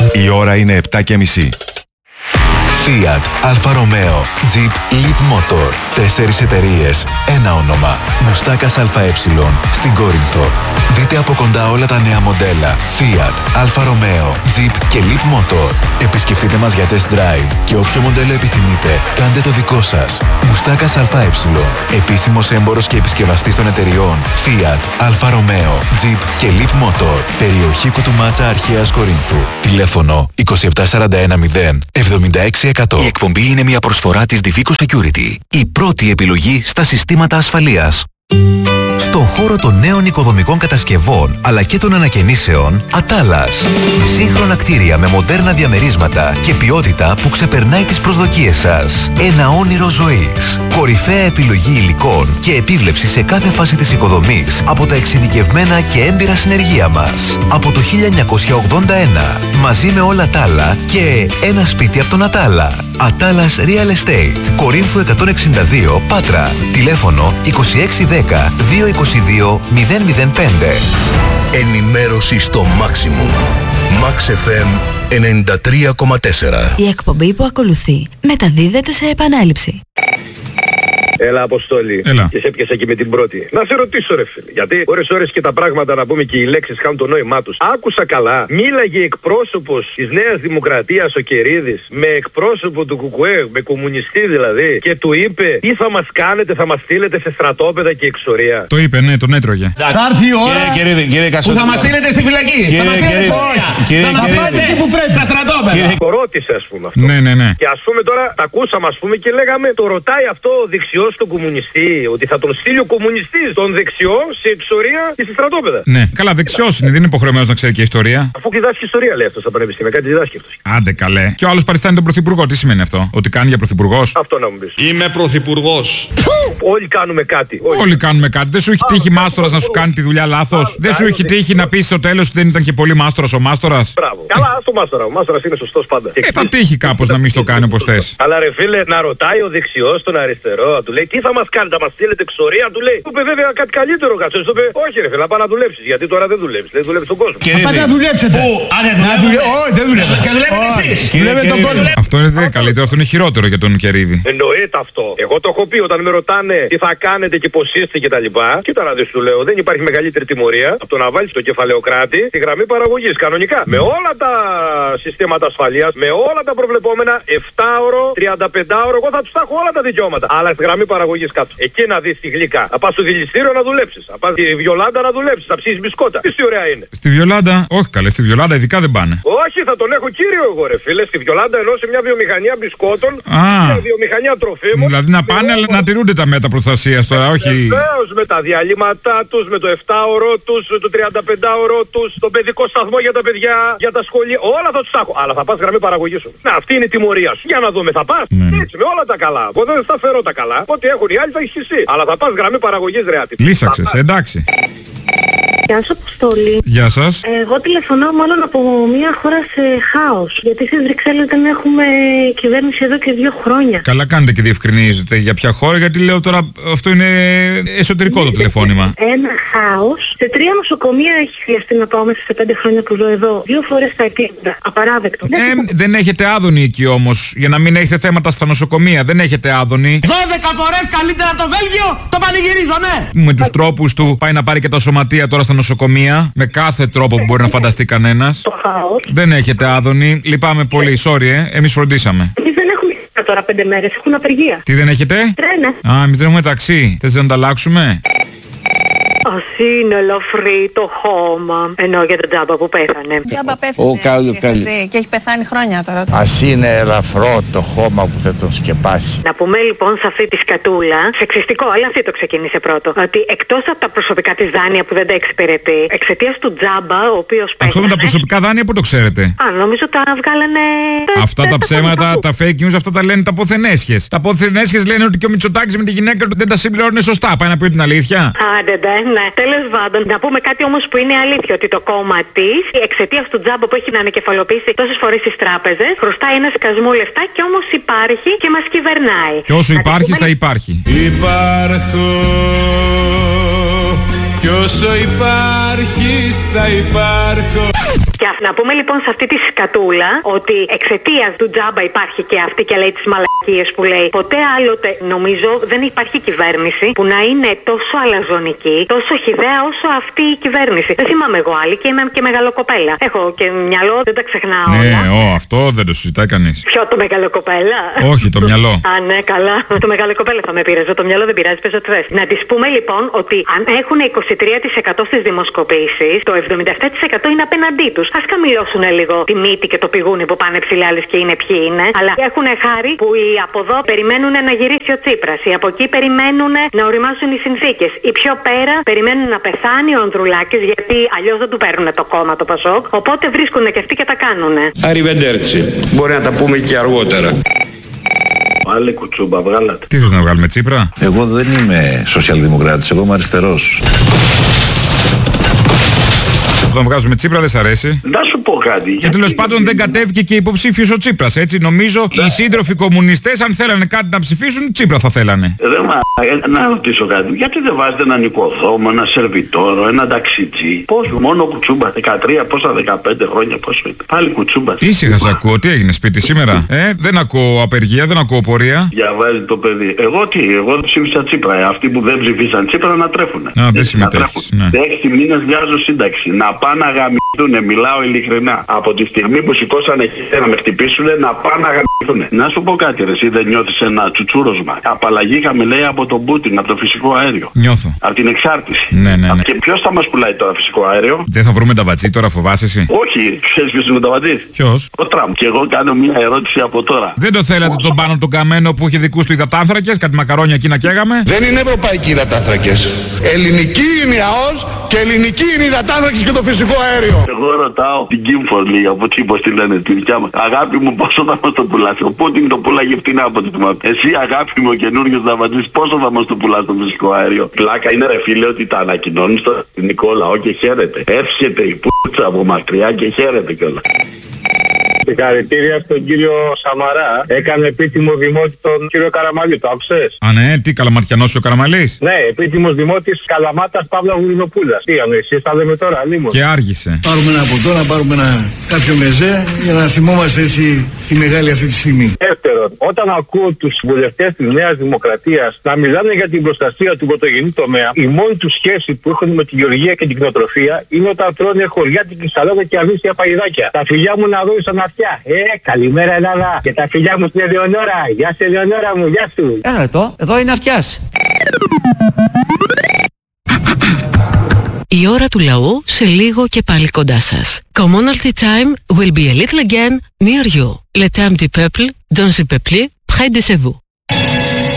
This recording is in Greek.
Η ώρα είναι 7:30. Fiat, Alfa Romeo, Jeep, Leap Motor. 4 εταιρείες, ένα όνομα. Μουστάκας ΑΕ στην Κόρινθο. Δείτε από κοντά όλα τα νέα μοντέλα Fiat, Alfa Romeo, Jeep και Leap Motor. Επισκεφτείτε μας για test drive και όποιο μοντέλο επιθυμείτε, κάντε το δικό σας. Μουστάκας ΑΕ. Επίσημος έμπορος και επισκευαστής των εταιριών Fiat, Alfa Romeo, Jeep και Leap Motor. Περιοχή Κουτουμάτσα Αρχαίας Κορίνθου. Τηλέφωνο 27410 76%. Η εκπομπή είναι μια προσφορά της Divico Security. Η πρώτη επιλογή στα συστήματα ασφαλείας. Στον χώρο των νέων οικοδομικών κατασκευών αλλά και των ανακαινήσεων, Ατάλας. Σύγχρονα κτίρια με μοντέρνα διαμερίσματα και ποιότητα που ξεπερνάει τις προσδοκίες σας. Ένα όνειρο ζωής. Κορυφαία επιλογή υλικών και επίβλεψη σε κάθε φάση της οικοδομής από τα εξειδικευμένα και έμπειρα συνεργεία μας. Από το 1981, μαζί με όλα τα άλλα και ένα σπίτι από τον Ατάλα. Ατάλας Real Estate. Κορίνθου 162, Πάτρα. Τηλέφωνο 2610 222 005. Ενημέρωση στο maximum. Max FM 93,4. Η εκπομπή που ακολουθεί μεταδίδεται σε επανάληψη. Έλα, Αποστόλη. Έλα. Και σε πιάσα και με την πρώτη. Να σε ρωτήσω, ρε φίλε. Γιατί ώρες και τα πράγματα, να πούμε, και οι λέξεις κάνουν το νόημά τους. Άκουσα καλά. Μίλαγε εκπρόσωπος της Νέας Δημοκρατίας, ο Κερίδης, με εκπρόσωπο του ΚΚΕ, με κομμουνιστή δηλαδή, και του είπε τι θα μας κάνετε, θα μας στείλετε σε στρατόπεδα και εξορία. Το είπε, ναι, τον έτρωγε. Θα έρθει η ώρα που θα μας στείλετε στη φυλακή. Θα μας στείλετε εξορία. Θα μας πάτε που πρέπει στα στρατόπεδα. Το ρώτησε, ας πούμε, αυτό. Ναι. Και ας πούμε τώρα, τα ακούσαμε, ας πούμε, και λέγαμε, το ρωτάει αυτό ο δεξιός στον κομμουνιστή, ότι θα τον στείλει ο κομμουνιστής τον δεξιό σε εξορία και στη στρατόπεδα. Ναι, καλά, δεξιός είναι, δεν είναι υποχρεωμένος να ξέρει και ιστορία. Αφού και διδάσκει ιστορία, λέει αυτό στα πανεπιστήμια, κάτι διδάσκει αυτός. Άντε καλέ. Και ο άλλος παριστάνει τον πρωθυπουργό. Τι σημαίνει αυτό? Ότι κάνει για πρωθυπουργός? Αυτό να μου πεις. Είμαι πρωθυπουργός. Όλοι κάνουμε κάτι. Όλοι κάνουμε κάτι. Δεν σου έχει τύχει μάστορας να σου κάνει τη δουλειά λάθος? Δεν σου έχει τύχει να πεις στο τέλος ότι δεν ήταν και πολύ μάστορας ο μάστορας? Μπράβο. Καλά, ας το μάστορα. Ο μάστορας είναι σωστός πάντα. Θα τύχει κάπως να μην στο κάνει όπως θες. Αλλά ρε φίλε, να ρωτάει ο δεξιός τον αριστερό, του λέει τι θα μας κάνετε, θα μας στείλετε εξορία, του λέει. Του είπε βέβαια κάτι καλύτερο, κάτσε. Του είπε όχι ρε φίλε, να πάει να δουλέψεις, γιατί τώρα δεν δουλεύεις, δεν δουλεύεις τον κόσμο. Πάτε να δουλέψετε. Πού? Όχι, δεν δουλεύετε. Και δουλεύετε εσείς. Δουλεύετε τον κόσμο. Αυτό είναι καλύτερο, αυτό είναι χειρότερο για τον Κερίδη. Εννοείται αυτό. Εγώ το έχω πει όταν με ρωτάνε τι θα κάνετε και πως είστε και τα λοιπά. Κοίτα να δεις, του λέω, δεν υπάρχει μεγαλύτερη τιμωρία από το να βάλεις το κεφαλαιοκράτη στη γραμμή παραγωγής κανονικά. Με όλα τα συστήματα ασφαλείας, με όλα τα προβλεπόμενα 7ωρο, 35ωρο, εγώ θα τους τα έχω όλα τα δικαιώματα. Αλλά στη γραμμή παραγωγής κάτω. Εκεί να δεις τη γλυκά. Θα πας στο δηληστήριο να δουλέψεις. Θα πας στη Βιολάντα να δουλέψεις. Θα ψήσεις μπισκότα. Τι ωραία είναι. Στη Βιολάντα, όχι καλέ, στη Βιολάντα ειδικά δεν πάνε. Όχι, θα τον έχω κύριο εγώ ρε φίλε. Στη Βιολάντα ενώ σε μια βιομηχανία μπισκότων, μια βιομηχανία τροφίμων. Δηλαδή να πάνε αλλά να τηρούνται τα μέτρα προστασίας τώρα, όχι. Βεβαίως, με τα διαλύματά τους, με το 7ωρο τους, με το 35ωρο τους, τον παιδικό σταθμό για τα παιδιά, για τα σχολεία, όλα θα τους τα έχω. Αλλά θα πας γραμμή παραγωγής σου. Να, αυτή είναι η τιμωρία σου. Για να δούμε, θα πας. Έτσι, με όλα τα καλά. Εγώ δεν θα φέρω τα καλά. Ό,τι έχουν οι άλλοι θα έχεις εσύ. Αλλά θα πας γραμμή παραγωγής ρε άτυπη. Λύσαξες, εντάξει. Γεια σου Αποστόλη. Γεια σας. Εγώ τηλεφωνώ μάλλον από μια χώρα σε χάος. Γιατί στις Βρυξέλλες δεν έχουμε κυβέρνηση εδώ και 2 χρόνια. Καλά κάνετε και διευκρινίζετε για ποια χώρα, γιατί λέω τώρα αυτό είναι εσωτερικό το τηλεφώνημα. Ένα χάος. Σε 3 νοσοκομεία έχει χρειαστεί να πάω μέσα σε 5 χρόνια που ζω εδώ. 2 φορές τα επίπεδα. Απαράδεκτο. Δεν έχετε άδωνη εκεί όμως, για να μην έχετε θέματα στα νοσοκομεία. Δεν έχετε άδωνη. 12 φορές καλύτερα από το Βέλγιο, το πανηγυρίζω, ναι! Με τους τρόπους του πάει να πάρει και τα σωματεία τώρα στα νοσοκομεία, με κάθε τρόπο που μπορεί να φανταστεί κανένας. Το χάος. Δεν έχετε άδωνη. Λυπάμαι πολύ, sorry, εμείς φροντίσαμε. Εμείς δεν έχουμε τώρα 5 μέρες, έχουν απεργία. Τι δεν έχετε? Τρένα. Εμείς δεν έχουμε ταξί. Θες να τα αλλάξουμε? Ας είναι ελαφρύ το χώμα. Ενώ για τον Τζάμπα που πέθανε. Τζάμπα πέθανε και έχει πεθάνει χρόνια τώρα. Ας είναι ελαφρό το χώμα που θα τον σκεπάσει. Να πούμε λοιπόν σε αυτή τη σκατούλα, σεξιστικό, αλλά αυτή το ξεκίνησε πρώτο, ότι εκτός από τα προσωπικά της δάνεια που δεν τα εξυπηρετεί, εξαιτίας του Τζάμπα, ο οποίος πέθανε... Αυτό με τα προσωπικά δάνεια που το ξέρετε? Νομίζω τα βγάλανε... Αυτά τα ψέματα, τα fake news, αυτά τα λένε τα ποθενέσχες. Τα ποθενέσχες λένε ότι και ο Μητσοτάκης με τη γυναίκα του δεν τα συμπληρώνει σωστά. Πάει να πει την αλήθεια. Ναι, τέλος πάντων. Να πούμε κάτι όμως που είναι αλήθεια, ότι το κόμμα της, εξαιτίας του Τζάμπα που έχει να ανακεφαλοποιήσει τόσες φορές στις τράπεζες, χρωστάει ένα σκασμό λεφτά και όμως υπάρχει και μας κυβερνάει. Και όσο υπάρχει θα υπάρχει. Υπάρχω κι όσο υπάρχεις θα υπάρχω. Και να πούμε λοιπόν σε αυτή τη σκατούλα ότι εξαιτίας του τζάμπα υπάρχει και αυτή και λέει τις μαλακίες που λέει. Ποτέ άλλοτε νομίζω δεν υπάρχει κυβέρνηση που να είναι τόσο αλαζονική, τόσο χυδαία όσο αυτή η κυβέρνηση. Δεν θυμάμαι εγώ άλλη και είμαι και μεγαλοκοπέλα. Έχω και μυαλό, δεν τα ξεχνάω όλα. Ναι, αυτό δεν το συζητάει κανείς. Ποιο, το μεγαλοκοπέλα? Όχι, το μυαλό. Α, ναι, καλά. Το μεγαλοκοπέλα θα με πειράζει. Το μυαλό δεν πειράζει, πες ό,τι θες. Να τις πούμε λοιπόν ότι αν έχουν 23% στις δημοσκοπήσεις, το 77% είναι απέναντί τους. Ας καμιλώσουν λίγο τη μύτη και το πηγούνι που πάνε ψηλάλες και είναι ποιοι είναι. Αλλά έχουν χάρη που οι από εδώ περιμένουν να γυρίσει ο Τσίπρας. Οι από εκεί περιμένουν να οριμάσουν οι συνθήκες. Οι πιο πέρα περιμένουν να πεθάνει ο Ανδρουλάκης, γιατί αλλιώς δεν του παίρνουν το κόμμα το Πασόκ. Οπότε βρίσκουν και αυτοί και τα κάνουνε. Αριβεντέρτσι. Μπορεί να τα πούμε και αργότερα. Άλλε κουτσούμπα, βγάλατε. Τι θες να βγάλουμε, Τσίπρα? Εγώ δεν είμαι σοσιαλδημοκράτης, εγώ είμαι αριστερός. Όταν βγάζουμε Τσίπρα δεν σ' αρέσει. Να σου πω κάτι. Και τέλος πάντων δεν κατέβηκε και υποψήφιος ο Τσίπρας, έτσι. Νομίζω οι σύντροφοι κομμουνιστές, αν θέλανε κάτι να ψηφίσουν, Τσίπρα θα θέλανε. Να ρωτήσω κάτι. Γιατί δεν βάζετε έναν οικοδόμο, ένα σερβιτόρο, ένα ταξιτζή? Πόσο, μόνο κουτσούμπα, 13, πόσα 15 χρόνια, πόσο είναι? Πάλι κουτσούμπα. Ήσυχα σ' ακούω, τι έγινε σπίτι σήμερα? Δεν ακούω απεργία, δεν ακούω πορεία. Διαβάζει το παιδί. Εγώ ψήφισα Τσίπρα. Αυτοί που δεν ψηφίσαν Τσίπρα να τρέφουνε. Δεν συμμετέχεις. 6 μήνες βγάζω σύνταξη. Να πάνε να γαμηθούνε, μιλάω ειλικρινά. Από τη στιγμή που σηκώσανε χέρια να με χτυπήσουνε, να πάνε να γαμηθούνε. Να σου πω κάτι ρε, εσύ δεν νιώθεις ένα τσουτσούρωσμα? Απαλλαγήκαμε λέει από τον Πούτιν, από το φυσικό αέριο. Νιώθω. Από την εξάρτηση. Ναι. Και ποιος θα μας πουλάει τώρα φυσικό αέριο? Δεν θα βρούμε τα βατζή τώρα, φοβάσαι εσύ? Όχι, ξέρεις ποιος είναι τα βατζή? Ποιος? Ο Τραμπ. Και εγώ κάνω μια ερώτηση από τώρα. Δεν το θέλατε τον πάνω τον καμένο που είχε δικούς του υδατάνθρακες, κάτι μακαρόνια εκεί να καίγαμε? Δεν είναι ευρωπαϊκοί υδατάνθρακες. Ελληνική είναι η ΑΟΣ και ελληνική είναι η υδατάνθρακες και το φυσικό αέριο. Εγώ ρωτάω την Κίμφορλη, από τι πως τη λένε, τη δικιά μας. Αγάπη μου, πόσο θα μας το πουλάς? Ο Πούτιν το πουλάγε φτηνά από τη θυμάμαι. Εσύ αγάπη μου, ο καινούργιος δαβατζής, πόσο θα μας το πουλάς το φυσικό αέριο? Πλάκα είναι ρε φίλε ότι τα ανακοινώνει στο ελληνικό λαό και χαίρεται. Εύχεται η πούτσα από μακριά και χαίρεται κιόλας. Συγχαρητήρια στον κύριο Σαμαρά. Έκανε επίτιμο δημότη τον κύριο Καραμαλή. Το άκουσες? Α, ναι, τι καλαματιανός ο Καραμαλής? Ναι, επίτιμος δημότης Καλαμάτας Παύλα Γουρινοπούλας. Τι εσείς θα λέμε τώρα, λίμον. Και άργησε. Πάρουμε ένα ποτό, να πάρουμε κάποιο μεζέ για να θυμόμαστε έτσι τη μεγάλη αυτή τη στιγμή. Δεύτερον, όταν ακούω τους βουλευτές της Νέας Δημοκρατίας να μιλάνε για την προστασία του πρωτογενή τομέα, η μόνη τους σχέση που έχουν με τη γεωργία και την κτηνοτροφία είναι όταν τρώνε χωριάτικη σαλάτα και αρνήσια παγιδάκια. Τα φιλιά μου να δω στον αυτιά. Καλημέρα Ελλάδα. Και τα φιλιά μου στην Ελεονόρα. Γεια σου Ελεονόρα μου, γεια σου. Ένα λεπτό, εδώ είναι αυτιάς. Η ώρα του λαού σε λίγο και πάλι κοντά σας. Commonalty time will be a little again near you. Le temps du peuple, dans le peuple, près de vous.